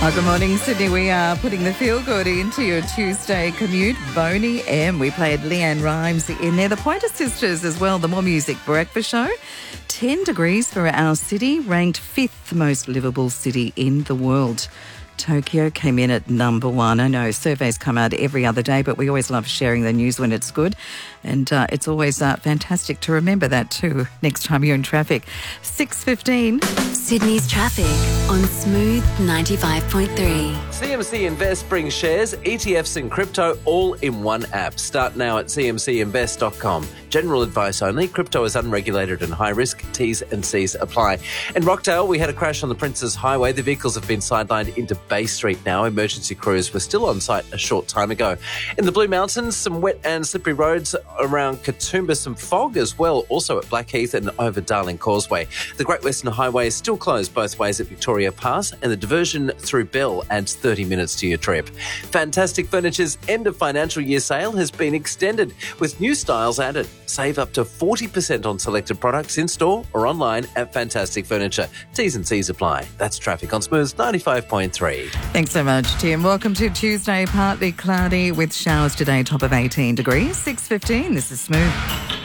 Oh, good morning, Sydney. We are putting the feel-good into your Tuesday commute. Boney M. We played Leanne Rimes in there. The Pointer Sisters as well. The More Music Breakfast Show. 10 degrees for our city, ranked 5th most livable city in the world. Tokyo came in at number 1. I know surveys come out every other day, but we always love sharing the news when it's good. And it's always fantastic to remember that too next time you're in traffic. 6:15. Sydney's traffic on Smooth 95.3. CMC Invest brings shares, ETFs and crypto all in one app. Start now at cmcinvest.com. General advice only. Crypto is unregulated and high risk. T's and C's apply. In Rockdale, we had a crash on the Princes Highway. The vehicles have been sidelined into Bay Street now. Emergency crews were still on site a short time ago. In the Blue Mountains, some wet and slippery roads around Katoomba, some fog as well, also at Blackheath and over Darling Causeway. The Great Western Highway is still closed both ways at Victoria Pass, and the diversion through Bell adds 30 minutes to your trip. Fantastic Furniture's end of financial year sale has been extended with new styles added. Save up to 40% on selected products in store or online at Fantastic Furniture. T's and C's apply. That's traffic on Smooth 95.3. Thanks so much, Tim. Welcome to Tuesday, partly cloudy with showers today, top of 18 degrees. 6:15. This is Smooth.